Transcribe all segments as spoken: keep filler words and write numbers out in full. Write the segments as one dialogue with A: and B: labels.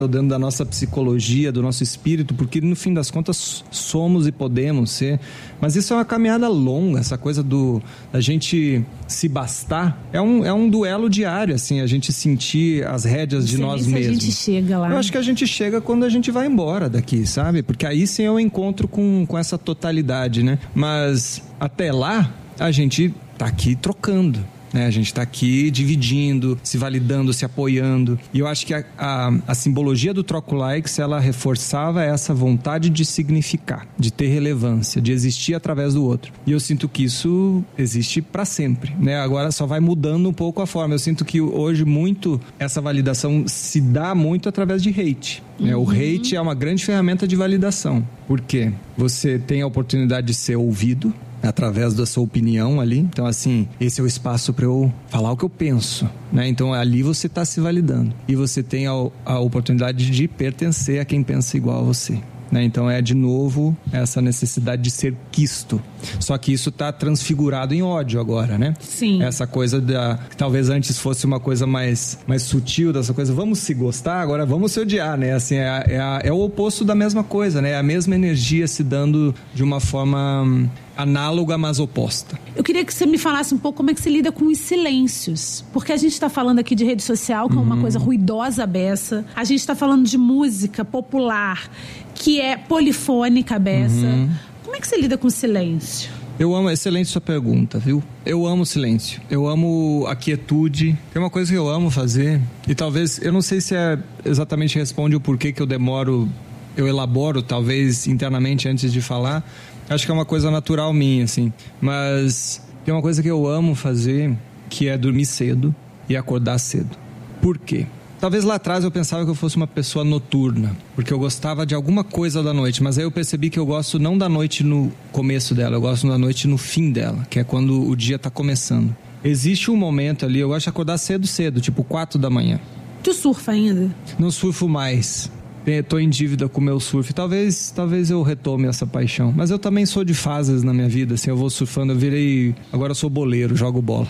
A: dentro da nossa psicologia, do nosso espírito, porque no fim das contas somos e podemos ser, mas isso é uma caminhada longa, essa coisa do da gente se bastar, é um, é um duelo diário, assim, a gente sentir as rédeas de nós mesmos.
B: A gente chega lá.
A: Eu acho que a gente chega quando a gente vai embora daqui, sabe? Porque aí sim eu encontro com, com essa totalidade, né? Mas até lá, a gente tá aqui trocando. Né, a gente está aqui dividindo, se validando, se apoiando. E eu acho que a, a, a simbologia do Troco Likes, ela reforçava essa vontade de significar, de ter relevância, de existir através do outro. E eu sinto que isso existe para sempre. Né? Agora só vai mudando um pouco a forma. Eu sinto que hoje muito essa validação se dá muito através de hate. Né? Uhum. O hate é uma grande ferramenta de validação. Por quê? Você tem a oportunidade de ser ouvido através da sua opinião ali. Então, assim, esse é o espaço para eu falar o que eu penso, né? Então, ali você está se validando. E você tem a, a oportunidade de pertencer a quem pensa igual a você. Né? Então, é, de novo, essa necessidade de ser quisto. Só que isso está transfigurado em ódio agora, né?
B: Sim.
A: Essa coisa da... que talvez antes fosse uma coisa mais, mais sutil, dessa coisa, vamos se gostar, agora vamos se odiar, né? Assim, é, é, a, é o oposto da mesma coisa, né? É a mesma energia se dando de uma forma hum, análoga, mas oposta.
B: Eu queria que você me falasse um pouco como é que você lida com os silêncios. Porque a gente está falando aqui de rede social, que é uma coisa ruidosa beça. A gente está falando de música popular, que é polifônica beça. Uhum. Como é que você lida com o silêncio?
A: Eu amo, excelente sua pergunta, viu? Eu amo o silêncio, eu amo a quietude. Tem uma coisa que eu amo fazer, e talvez, eu não sei se é exatamente responde o porquê que eu demoro, eu elaboro talvez internamente antes de falar. Acho que é uma coisa natural minha, assim. Mas tem uma coisa que eu amo fazer, que é dormir cedo e acordar cedo. Por quê? Talvez lá atrás eu pensava que eu fosse uma pessoa noturna, porque eu gostava de alguma coisa da noite, mas aí eu percebi que eu gosto não da noite no começo dela, eu gosto da noite no fim dela, que é quando o dia tá começando. Existe um momento ali, eu gosto de acordar cedo, cedo, tipo quatro da manhã.
B: Tu surfa ainda?
A: Não surfo mais. Tô em dívida com o meu surf. Talvez, talvez eu retome essa paixão. Mas eu também sou de fases na minha vida. Assim, eu vou surfando, eu virei... Agora eu sou boleiro, jogo bola.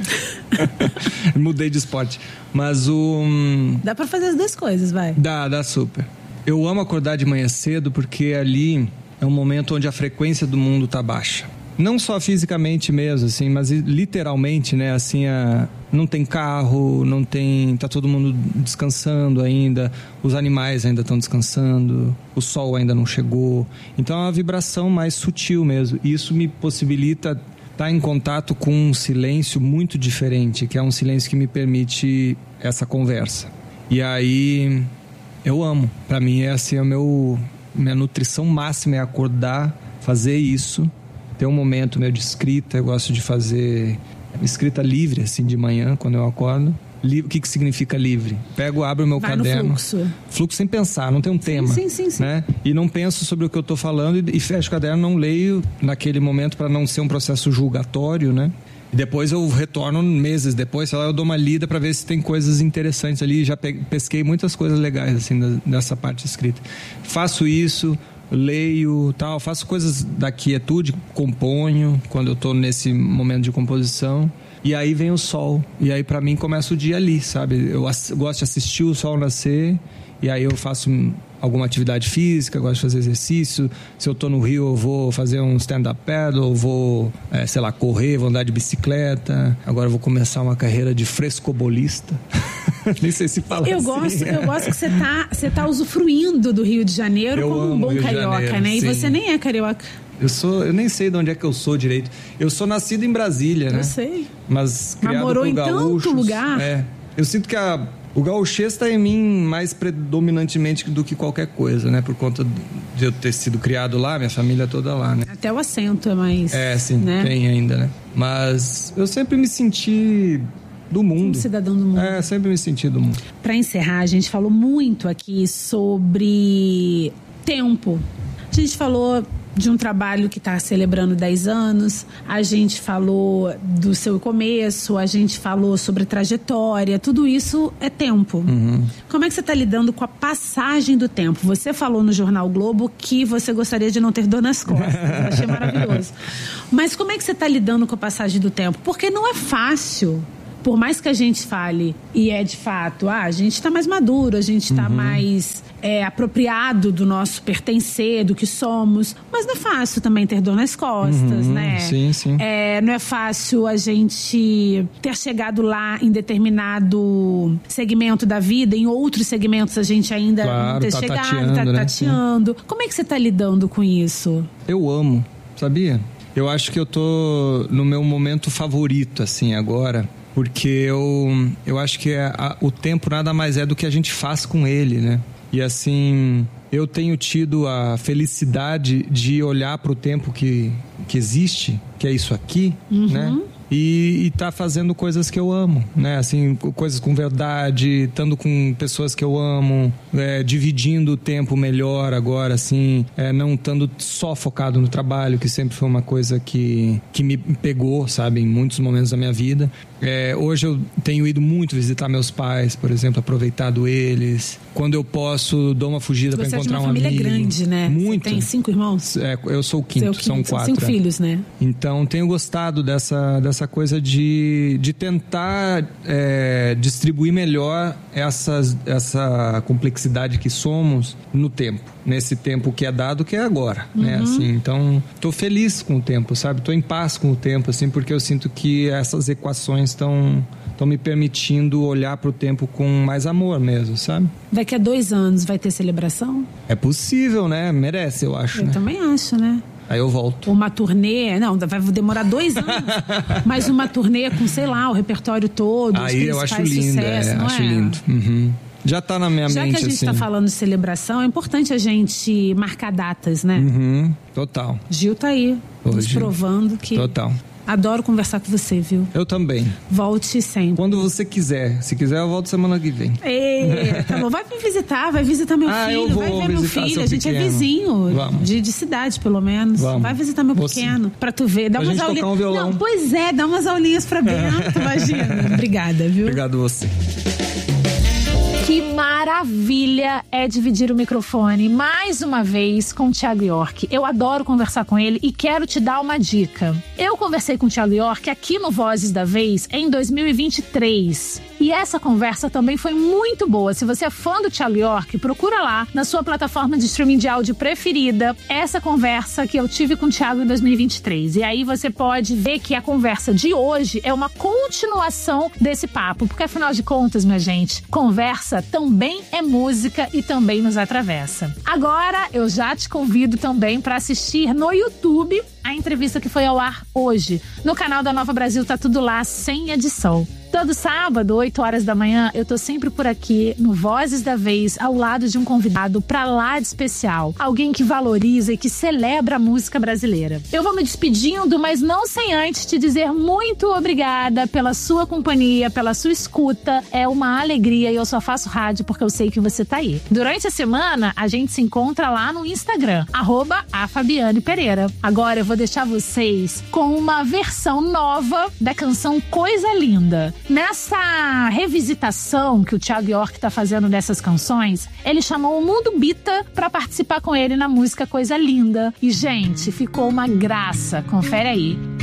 A: Mudei de esporte. Mas o...
B: Dá pra fazer as duas coisas, vai.
A: Dá, dá super. Eu amo acordar de manhã cedo porque ali é um momento onde a frequência do mundo tá baixa. Não só fisicamente mesmo, assim, mas literalmente, né, assim, a, não tem carro, não tem, tá todo mundo descansando ainda, os animais ainda estão descansando, o sol ainda não chegou, então é uma vibração mais sutil mesmo, e isso me possibilita estar em contato com um silêncio muito diferente, que é um silêncio que me permite essa conversa, e aí eu amo, pra mim é assim, a meu, minha nutrição máxima é acordar, fazer isso. Tem um momento meu de escrita, eu gosto de fazer escrita livre, assim, de manhã, quando eu acordo. O que que significa livre? Pego, abro o meu
B: Vai
A: caderno.
B: No fluxo.
A: Fluxo sem pensar, não tem um tema.
B: Sim, sim, sim.
A: Né? E não penso sobre o que eu estou falando e, e fecho o caderno, não leio naquele momento para não ser um processo julgatório, né? E depois eu retorno meses depois, sei lá, eu dou uma lida para ver se tem coisas interessantes ali. Já pesquei muitas coisas legais, assim, dessa parte escrita. Faço isso... leio, tal, faço coisas da quietude, componho quando eu tô nesse momento de composição, e aí vem o sol, e aí pra mim começa o dia ali, sabe? Eu gosto de assistir o sol nascer, e aí eu faço alguma atividade física, gosto de fazer exercício. Se eu tô no Rio, eu vou fazer um stand-up paddle, vou, é, sei lá, correr, vou andar de bicicleta. Agora eu vou começar uma carreira de frescobolista. Nem sei se fala
B: eu
A: assim.
B: Gosto, eu gosto que você tá, você tá usufruindo do Rio de Janeiro
A: eu
B: como um bom
A: Rio
B: carioca,
A: Janeiro,
B: né? E
A: sim.
B: você nem é carioca.
A: Eu sou, eu nem sei de onde é que eu sou direito. Eu sou nascido em Brasília, né?
B: Eu sei.
A: Mas criado
B: Mas morou
A: por
B: em
A: gaúchos.
B: tanto lugar.
A: É. Eu sinto que a, o gauchês está em mim mais predominantemente do que qualquer coisa, né? Por conta de eu ter sido criado lá, minha família toda lá, né?
B: Até o acento é mais...
A: É, sim,
B: né?
A: Tem ainda, né? Mas eu sempre me senti... do mundo.
B: Um cidadão do mundo.
A: É, sempre me senti do mundo.
B: Para encerrar, a gente falou muito aqui sobre tempo. A gente falou de um trabalho que está celebrando dez anos, a gente falou do seu começo, a gente falou sobre trajetória, tudo isso é tempo.
A: Uhum.
B: Como é que você está lidando com a passagem do tempo? Você falou no Jornal Globo que você gostaria de não ter dor nas costas, eu achei maravilhoso. Mas como é que você está lidando com a passagem do tempo? Porque não é fácil por mais que a gente fale, e é de fato, ah, a gente tá mais maduro, a gente tá
A: Uhum.
B: mais é, apropriado do nosso pertencer, do que somos, mas não é fácil também ter dor nas costas,
A: Uhum.
B: né?
A: Sim, sim.
B: É, não é fácil a gente ter chegado lá em determinado segmento da vida, em outros segmentos a gente ainda
A: Claro,
B: não ter
A: tá
B: chegado,
A: tateando,
B: tá
A: né?
B: tateando. Como é que você tá lidando com isso?
A: Eu amo, sabia? Eu acho que eu tô no meu momento favorito, assim, agora. Porque eu, eu acho que é a, o tempo nada mais é do que a gente faz com ele, né? E assim, eu tenho tido a felicidade de olhar para o tempo que, que existe, que é isso aqui,
B: Uhum.
A: né? E, e tá fazendo coisas que eu amo, né? Assim, coisas com verdade, estando com pessoas que eu amo, é, dividindo o tempo melhor agora, assim, é, não estando só focado no trabalho, que sempre foi uma coisa que, que me pegou, sabe, em muitos momentos da minha vida. É, hoje eu tenho ido muito visitar meus pais, por exemplo, aproveitado eles. Quando eu posso, dou uma fugida para encontrar um amigo.
B: Você é de uma família grande, né?
A: Muito.
B: Você tem cinco irmãos?
A: É, eu sou o quinto,
B: Você é o quinto,
A: são quatro.
B: Cinco
A: é.
B: filhos, né?
A: Então, tenho gostado dessa, dessa coisa de, de tentar é, distribuir melhor essas, essa complexidade que somos no tempo. Nesse tempo que é dado, que é agora, uhum. né? Assim, então, tô feliz com o tempo, sabe? Tô em paz com o tempo, assim, porque eu sinto que essas equações estão... estão me permitindo olhar para o tempo com mais amor mesmo, sabe?
B: Daqui a dois anos vai ter celebração?
A: É possível, né? Merece, eu acho.
B: Eu
A: né?
B: também acho, né?
A: Aí eu volto.
B: Uma turnê, não, vai demorar dois anos. Mas uma turnê com, sei lá, o repertório todo.
A: Aí eu acho lindo,
B: sucesso,
A: é,
B: não
A: acho
B: é?
A: lindo. Uhum. Já tá na minha
B: Já
A: mente,
B: que a gente
A: assim.
B: tá falando de celebração, é importante a gente marcar datas, né?
A: Uhum. Total.
B: Gil tá aí, nos
A: Hoje.
B: provando que...
A: Total.
B: Adoro conversar com você, viu?
A: Eu também.
B: Volte sempre.
A: Quando você quiser. Se quiser, eu volto semana que vem.
B: Ei, tá bom, vai me visitar, vai visitar meu
A: Ah,
B: filho,
A: eu vou
B: vai ver meu
A: visitar
B: filho.
A: seu
B: A gente
A: pequeno.
B: é vizinho,
A: Vamos.
B: de, de cidade, pelo menos.
A: Vamos.
B: Vai visitar meu
A: Vou
B: pequeno, pra tu ver. Dá
A: Pra
B: umas
A: gente
B: aulinhas.
A: tocar um violão.
B: Não, pois é, dá umas aulinhas pra Bento, imagina. Obrigada, viu?
A: Obrigado a você.
C: Que maravilha é dividir o microfone mais uma vez com o Thiago York. Eu adoro conversar com ele e quero te dar uma dica. Eu conversei com o Thiago York aqui no Vozes da Vez em dois mil e vinte e três. E essa conversa também foi muito boa. Se você é fã do Thiago York, procura lá na sua plataforma de streaming de áudio preferida essa conversa que eu tive com o Thiago em dois mil e vinte e três. E aí você pode ver que a conversa de hoje é uma continuação desse papo. Porque afinal de contas, minha gente, conversa também é música e também nos atravessa. Agora eu já te convido também para assistir no YouTube a entrevista que foi ao ar hoje. No canal da Nova Brasil tá tudo lá, sem edição. Todo sábado, oito horas da manhã, eu tô sempre por aqui no Vozes da Vez, ao lado de um convidado pra lá de especial. Alguém que valoriza e que celebra a música brasileira. Eu vou me despedindo, mas não sem antes te dizer muito obrigada pela sua companhia, pela sua escuta. É uma alegria e eu só faço rádio porque eu sei que você tá aí. Durante a semana, a gente se encontra lá no Instagram, arroba a Fabiane Pereira. Agora eu vou deixar vocês com uma versão nova da canção Coisa Linda. Nessa revisitação que o Thiago York tá fazendo dessas canções, ele chamou o Mundo Bita pra participar com ele na música Coisa Linda. E, gente, ficou uma graça. Confere aí.